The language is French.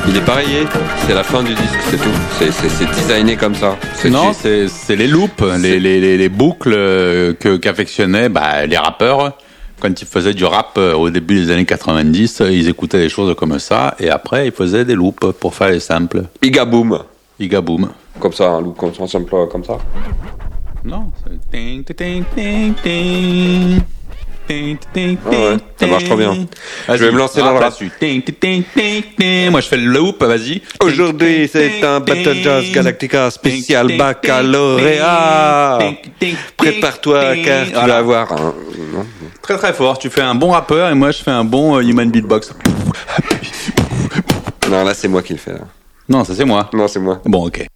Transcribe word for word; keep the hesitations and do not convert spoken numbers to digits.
Il est pas rayé, c'est la fin du disque, c'est tout. C'est, c'est, c'est designé comme ça. C'est Non, du- c'est, c'est les loops, les, les, les, les boucles euh, que, qu'affectionnaient bah, les rappeurs. Quand ils faisaient du rap euh, au début des années quatre-vingt-dix, euh, ils écoutaient des choses comme ça, et après ils faisaient des loops pour faire les samples. Igaboom. Igaboom. Comme ça, un loop comme ça, un sample comme ça. Non, c'est ting, ting, ting, ting. Ting, ting, Ah ouais, ça marche trop bien. Vas-y, Je vais me lancer dans le rap. là-dessus. Ting, ting, ting, ting, ting. Moi je fais le loop, vas-y. Aujourd'hui, c'est un Battle Jazz Galactica spécial baccalauréat. Prépare-toi car tu Voilà. vas avoir un... Très très fort, tu fais un bon rappeur et moi je fais un bon euh, human beatbox. Non, là, c'est moi qui le fais. Là. Non, ça c'est moi. Non, c'est moi. Bon, ok.